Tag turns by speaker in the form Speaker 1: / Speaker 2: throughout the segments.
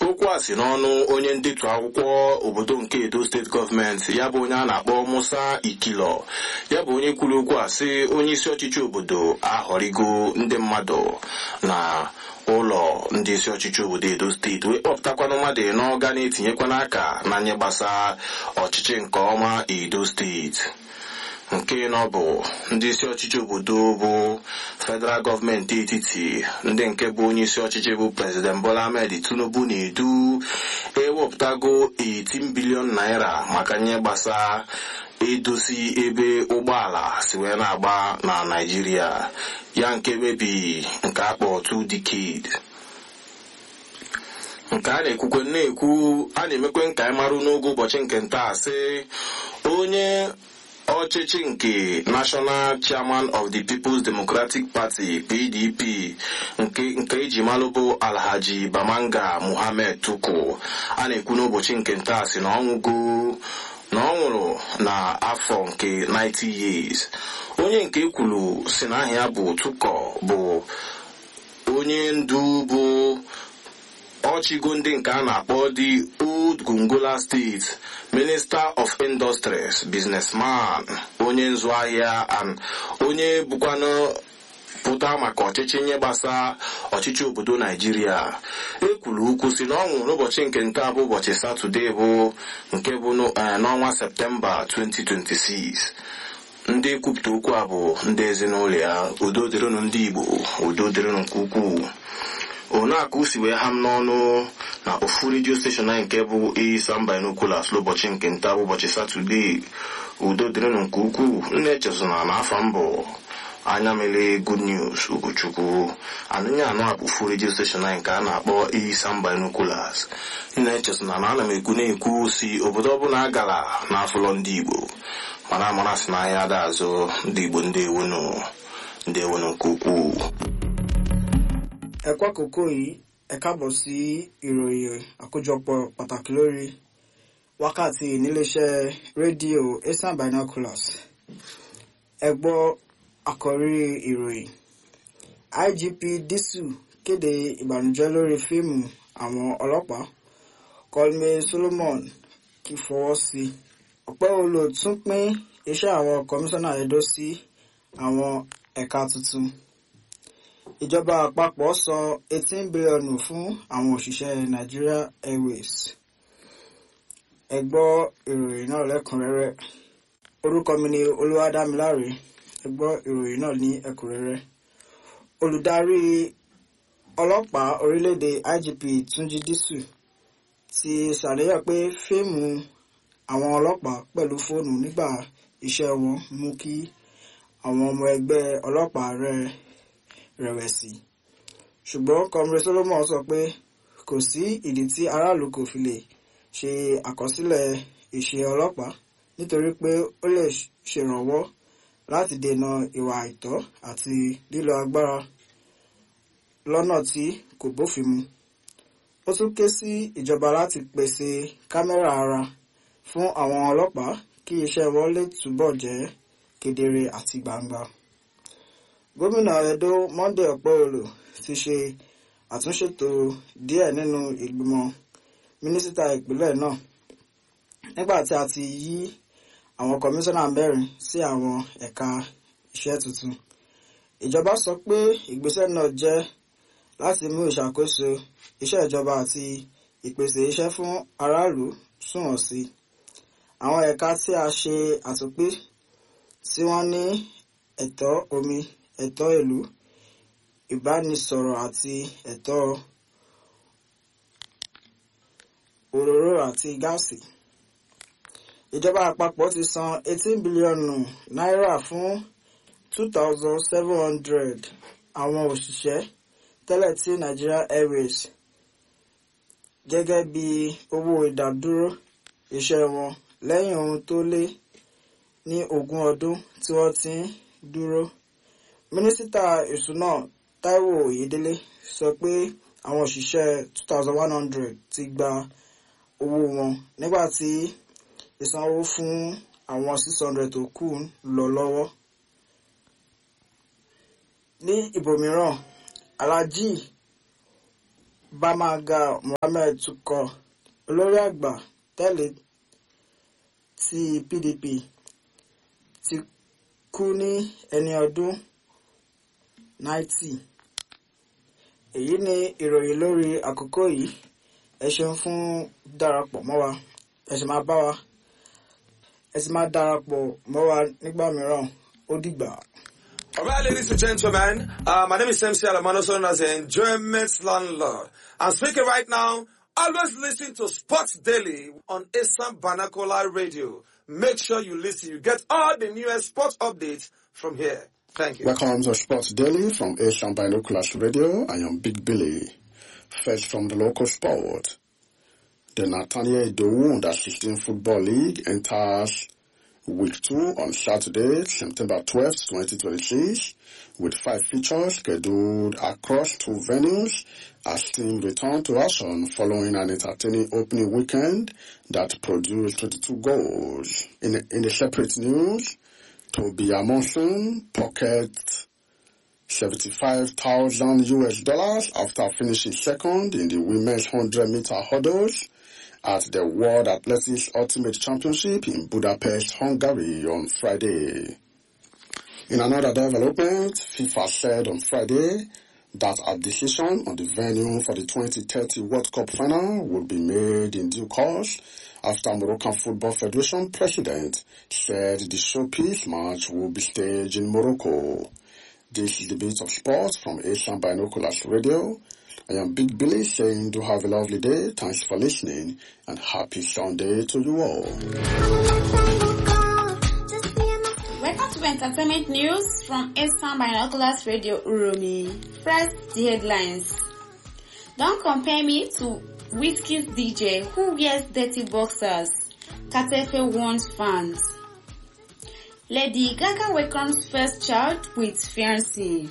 Speaker 1: okwu a si n'ọnụ onye ndetu akwụkwọ obodo nke Edo steeti gọọmenti ya bụ onye a na-akpọ Musa Ikilo ya bụ onye kwuru okwu a sị onye isi ọchịchị obodo ahọrịgo ndị mmadụ na ụlọ ndị isi ọchịchị obodo Edo steeti wee kpọpụtakwanụ mmadụ ịnọ ga na-etinyekwana aka na nye gbasa ọchịchị nke ọma Edo steeti. Nke nọ bụ ndị isi ọchịchị obodo bụ federal gọọmenti etiti ndị nke bụ onye isi ọchịchị bụ President Bola Ahmed Tinubu na-edu ewepụtago 18 bilion naira maka nye gbasa edozi ebe ụgbọala si wee na-agba na Naịjirịa ya nke mebi nke akpọ 2 decade. Nke a na-ekwukwe na-ekwu a na-emekwe nke anyị marụ n'oge ụbọchị nke nta sị onye ọchịchị nke National Chairman of the People's Democratic Party PDP nke eji malụ bụ Alhaji Bamanga Muhammad Tuku a na-ekwu n'ụbọchị nke nta sị na ọ nwụrụ na afọ nke 90 years. Onye nke kwuru si na aha ya bụ Tuko bụ onye ndu bụ ọchịgo ndị nke a na-akpọ the Old Gongola State Minister of Industries, businessman, onye nzụ ahịa onye bụkwanụ pụta maka ọchịchị nye gbasa ọchịchị obodo Naịjirịa. Ekwuru okwu si na ọ nwụrụ n'ụbọchị nke nta bụ ụbọchị Satọde bụ nke bụ n'ọnwa Septemba 2026. Ndị kwupụta okwu a bụ ndị ezinụlọ ya. Udo dịrịnụ ndị Igbo, udo dịrịnụ nke ukwuu. Onaku si wee ham n'ọnụ na ofu redio steshọn anyị nke bụ Isam Binoculars n'ụbọchị nke nta bụ ụbọchị Satọde. Udo dịrịnụ nke ukwuu. Nne echezona na afọ mbụ anya mere Good News Ugochukwu anụnye anụ a bụ ofu redio steshọn anyị nke a na-akpọ Isam Binoculars. Nne echezona na ana m na-ekwu si obodo ọbụla agala n'afọlọ ndị Igbo mana amara si n'ahịa ada azụ ndị Igbo ndị ewenu nke ukwuu.
Speaker 2: Ẹ̀kọ́ àkókò yìí ẹ káàbọ̀ sí ìròyìn àkójọpọ̀ pàtàkì lórí wákàtí níléeṣẹ́ rédíò Isam Binoculars. Ẹ gbọ́ àkọ́rí ìròyìn. IGP Disu kéde ìbànújẹ́ lórí fíìmù àwọn ọlọ́pàá. Kolme Solomon kì í fọwọ́ sí. Ọ̀pẹ́olo tún pín iṣẹ́ àwọn kọmíṣánná Edo sí àwọn ẹ̀ka tuntun. Ìjọba àpapọ̀ san 18 bílíọ̀nù fún àwọn òṣìṣẹ́ Nigeria Airways. Ẹ gbọ́ ìròyìn náà lẹ́kùnrẹ́rẹ́. Orúkọ mi ni Olúwadámiláre. Ẹ gbọ́ ìròyìn náà ní ẹ̀kúnrẹ́rẹ́. Olùdarí ọlọ́pàá orílẹ̀-èdè IGP Túnjí Dísù ti ṣàlàyé pé fíìmù àwọn ọlọ́pàá pẹ̀lú fóònù nígbà iṣẹ́ wọn mú kí àwọn ọmọ ẹgbẹ́ ọlọ́pàá rẹ̀wẹ̀sì. Ṣùgbọ́n Comrade Solomon sọ pé kò sí ìdí tí aráàlú kò fi lè ṣe àkọsílẹ̀ ìṣe ọlọ́pàá nítorí pé ó lè ṣèrànwọ́ láti dènà ìwà àìtọ́ àti lílo agbára lọ́nà tí kò bófin mu. Ó tún ké sí ìjọba láti pèsè kámẹ́rà ara fún àwọn ọlọ́pàá kí iṣẹ́ wọn lè túbọ̀ jẹ́ kedere àti gbangba. Gómìnà Edo Monday Okpebholo ti ṣe àtúnṣètò díẹ̀ nínú ìgbìmọ̀ mínísítà ìpínlẹ̀ náà nígbà tí a ti yí àwọn kọmíṣánná mẹ́rin sí àwọn ẹ̀ka iṣẹ́ tuntun. Ìjọba sọ pé ìgbésẹ̀ náà jẹ́ láti mú ìṣàkóso iṣẹ́ ìjọba àti ìpèsè iṣẹ́ fún aráàlú sunwọ̀n sí. Àwọn ẹ̀ka tí a ṣe àtúnpín tí wọ́n ní ẹ̀tọ́ omi, ẹ̀tọ́ ìlú, ìbánisọ̀rọ̀ àti ẹ̀tọ́ òróró àti gáàsì. Ìjọba àpapọ̀ ti san 18 bílíọ̀nù náírà fún 2,700 àwọn òṣìṣẹ́ tẹ́lẹ̀ tí Nigeria Airways gẹ́gẹ́ bí owó ìdádúró iṣẹ́ wọn lẹ́yìn ohun tó lé ní 20 ọdún tí wọ́n ti ń dúró. Mínísítà ìṣúná Táíwò Oyèdélé sọ pé àwọn òṣìṣẹ́ 2,100 ti gba owó wọn nígbà tí ìsanwó fún àwọn 600 tó kù ń lọ lọ́wọ́. Ní ibòmíràn, Alhaji Bamaga Mohammed Tukọ olórí àgbà tẹ́lẹ̀ ti PDP ti kú ní ẹni ọdún 90. Èyí ni ìròyìn lórí àkókò yìí. Ẹ ṣeun fún darapọ̀ mọ́ wa. Ẹ sì máa bá wa. Ẹ sì máa darapọ̀ mọ́ wa nígbà mìíràn. Ó dìgbà.
Speaker 3: All right, ladies and gentlemen, my name is MC Alamano, known as the Enjoyment Landlord. I'm speaking right now. Always listen to Sports Daily on Asam Banakola Radio. Make sure you listen. You get all the newest sports updates from here. Thank you.
Speaker 4: Welcome to Sports Daily from Asam Binoculars Radio. I am Big Billy. First from the local sport. The Nathaniel Idowu Under-16 Football League enters Week 2 on Saturday, September 12th, 2026, with 5 features scheduled across 2 venues as teams return to action following an entertaining opening weekend that produced 22 goals. In the separate news, Toby Amundsen pocket $75,000 after finishing second in the women's 100-meter hurdles at the World Athletics Ultimate Championship in Budapest, Hungary on Friday. In another development, FIFA said on Friday that a decision on the venue for the 2030 World Cup final will be made in due course after Moroccan Football Federation president said the showpiece match will be staged in Morocco. This is the Bit of Sports from Asian Binoculars Radio. I am Big Billy saying do have a lovely day. Thanks for listening and happy Sunday to you all.
Speaker 5: Welcome to entertainment news from Asian Binoculars Radio Uromi. First, the headlines. Don't compare me to Wizkid's DJ who wears dirty boxers. Katefe warns fans. Lady Gaga welcomes first child with fiancé.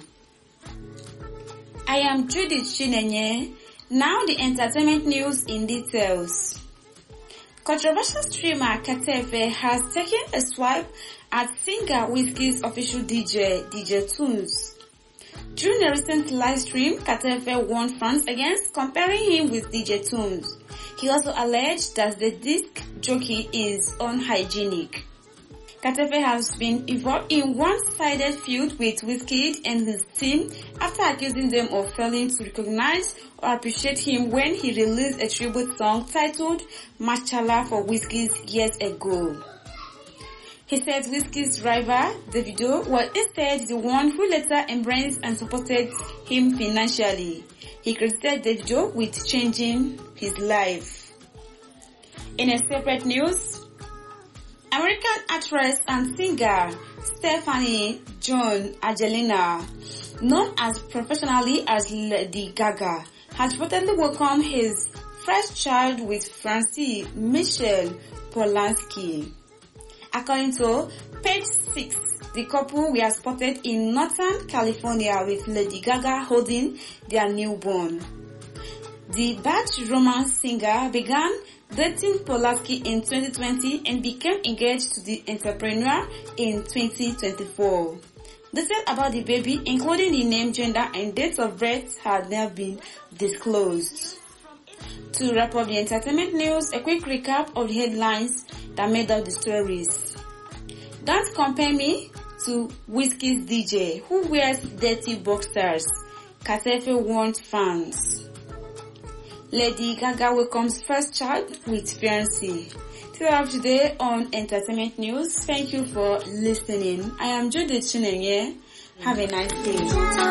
Speaker 5: I am Judith Chinenye. Now the entertainment news in details. Controversial streamer Katefe has taken a swipe at singer Wizkid's official DJ Tunes. During a recent live stream, Katefe warned fans against comparing him with DJ Tunes. He also alleged that the disc jockey is unhygienic. Katefe has been involved in one-sided feud with Wizkid and his team after accusing them of failing to recognize or appreciate him when he released a tribute song titled Machala for Wizkid years ago. He said Wizkid's rival, Davido, was instead the one who later embraced and supported him financially. He credited Davido with changing his life. In a separate news, American actress and singer Stephanie Joan Angelina, known as professionally as Lady Gaga, has reportedly welcomed his first child with Francie Michelle Polanski. According to Page 6, the couple were spotted in Northern California with Lady Gaga holding their newborn. The batch romance singer began dating Polanski in 2020 and became engaged to the entrepreneur in 2024. Details about the baby, including the name, gender, and date of birth, had never been disclosed. To wrap up the entertainment news, a quick recap of the headlines that made up the stories. Don't compare me to Wizkid's DJ who wears dirty boxers. Katefe warned fans. Lady Gaga welcomes first child with fiancé. Till up today on Entertainment News. Thank you for listening. I am Judith Chinenye. Have a nice day.